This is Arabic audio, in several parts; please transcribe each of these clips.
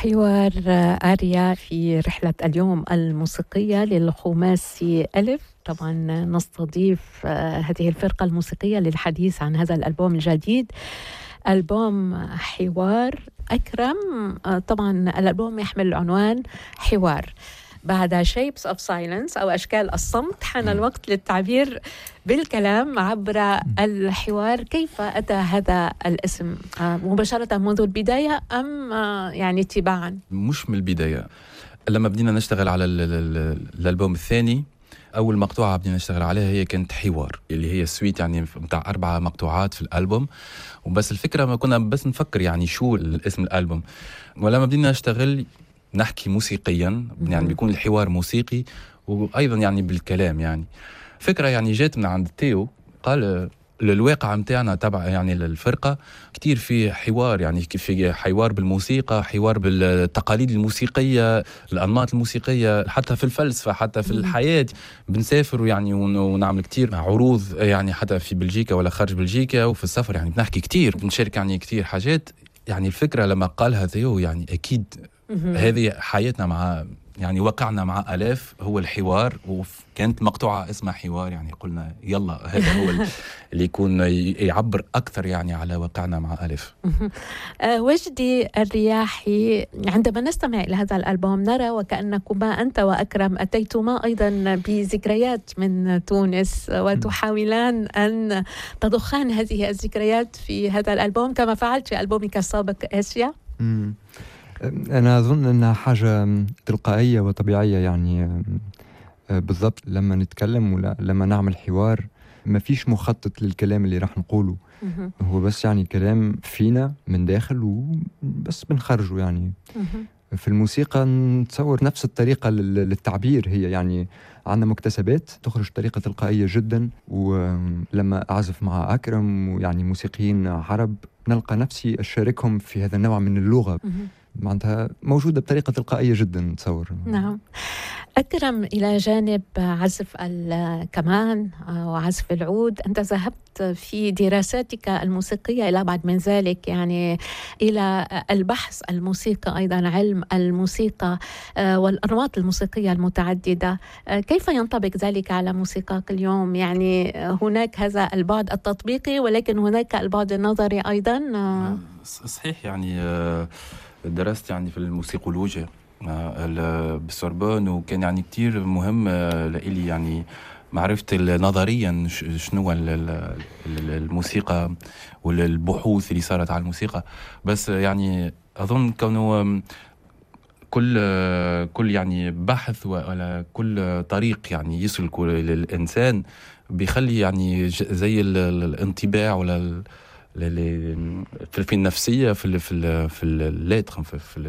حوار آريا في رحلة اليوم الموسيقية للخماسي ألف. طبعا نستضيف هذه الفرقة الموسيقية للحديث عن هذا الألبوم الجديد، ألبوم حوار. أكرم، طبعا الألبوم يحمل عنوان حوار. بعد Shapes of Silence أو أشكال الصمت حان الوقت للتعبير بالكلام عبر الحوار. كيف أتى هذا الاسم؟ مباشرة منذ البداية أم يعني تباعا؟ مش من البداية. لما بدينا نشتغل على الألبوم الثاني، أول مقطوعة بدينا نشتغل عليها هي كانت حوار، اللي هي السويت يعني متاع 4 مقطوعات في الألبوم. وبس الفكرة ما كنا بس نفكر يعني شو الاسم الألبوم. ولما بدينا نشتغل نحكي موسيقيا، يعني بيكون الحوار موسيقي وأيضا يعني بالكلام. يعني فكرة يعني جات من عند تيو، قال الواقع متاعنا تبع يعني الفرقة كتير في حوار، يعني في حوار بالموسيقى، حوار بالتقاليد الموسيقية، الأنماط الموسيقية، حتى في الفلسفة، حتى في الحياة. بنسافر يعني ونعمل كتير عروض، يعني حتى في بلجيكا ولا خارج بلجيكا، وفي السفر يعني بنحكي كتير، بنشارك يعني كتير حاجات. يعني الفكرة لما قالها ثيو يعني أكيد هذه حياتنا مع يعني وقعنا مع آلاف هو الحوار، وكانت مقطوعة اسمها حوار. يعني قلنا يلا هذا هو اللي يكون يعبر أكثر يعني على وقعنا مع آلاف. وجدي الرياحي، عندما نستمع إلى هذا الألبوم نرى وكأنكما أنت وأكرم أتيتما أيضا بذكريات من تونس، وتحاولان أن تضخان هذه الذكريات في هذا الألبوم كما فعلت في ألبومك السابق آسيا. أنا أظن أنها حاجة تلقائية وطبيعية، يعني بالضبط لما نتكلم ولا لما نعمل حوار ما فيش مخطط للكلام اللي راح نقوله، هو بس يعني كلام فينا من داخل وبس بنخرجه. يعني في الموسيقى نتصور نفس الطريقة للتعبير، هي يعني عندنا مكتسبات تخرج طريقة تلقائية جدا. ولما أعزف مع أكرم ويعني موسيقيين عرب نلقى نفسي أشاركهم في هذا النوع من اللغة، معناتها موجودة بطريقة تلقائية جدا نتصور. نعم. أكرم، إلى جانب عزف الكمان وعزف العود، أنت ذهبت في دراساتك الموسيقية إلى بعد من ذلك، يعني إلى البحث الموسيقى، أيضا علم الموسيقى والأنماط الموسيقية المتعددة. كيف ينطبق ذلك على موسيقاك اليوم؟ يعني هناك هذا البعد التطبيقي ولكن هناك البعد النظري أيضا. صحيح. يعني درست يعني في الموسيقولوجيا بالسوربون، وكان يعني كتير مهم لإلي يعني معرفة نظريا شنو الموسيقى والبحوث اللي صارت على الموسيقى. بس يعني أظن كونه كل يعني بحث ولا كل طريق يعني يصل للإنسان بيخلي يعني زي الانطباع ولا في النفسية في اللاتر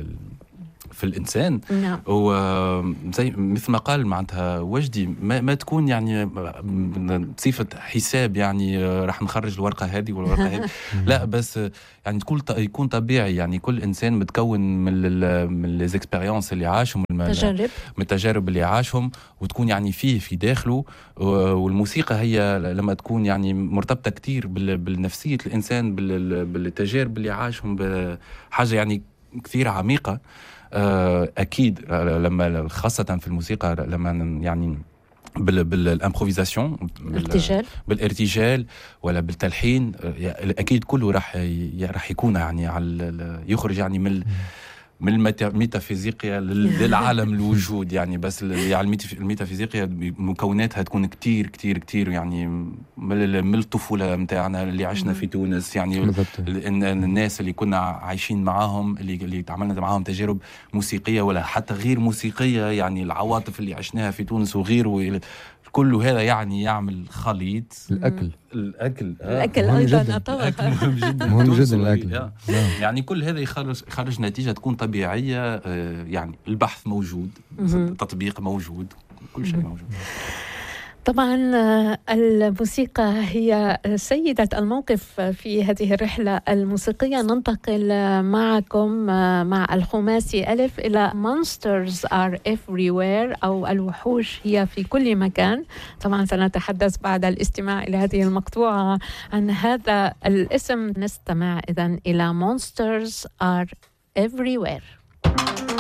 في الإنسان. نعم. وزي مثل ما قال معناتها وجدي، ما تكون يعني صفة حساب يعني راح نخرج الورقة هذه والورقة هذه لا، بس يعني يكون طبيعي. يعني كل إنسان متكون من الإكسبيرينس اللي عاشهم، من التجارب اللي عاشهم، وتكون يعني في داخله. والموسيقى هي لما تكون يعني مرتبطة كتير بالنفسية الإنسان، بالتجارب اللي عاشهم، بحاجة يعني كثير عميقة. أكيد لما خاصة في الموسيقى لما يعني بالامبروفيزاسيون، بالارتجال ولا بالتلحين، أكيد كله راح يكون يعني يخرج يعني من الميتافيزيقيا للعالم الوجود. يعني بس يعني الميتافيزيقيا مكوناتها تكون كتير كتير كتير يعني من الطفولة متاعنا اللي عشنا في تونس. يعني الناس اللي كنا عايشين معاهم، اللي تعملنا معاهم تجارب موسيقية ولا حتى غير موسيقية، يعني العواطف اللي عشناها في تونس وغيره، كل هذا يعني يعمل خليط. الأكل أيضا الأكل مهم جدا الأكل. يعني كل هذا يخرج نتيجة تكون طبيعية. يعني البحث موجود، التطبيق موجود، كل شيء موجود. طبعا الموسيقى هي سيدة الموقف في هذه الرحلة الموسيقية. ننتقل معكم مع الخماسي ألف إلى Monsters are everywhere، أو الوحوش هي في كل مكان. طبعا سنتحدث بعد الاستماع إلى هذه المقطوعة عن هذا الاسم. نستمع إذن إلى Monsters are everywhere.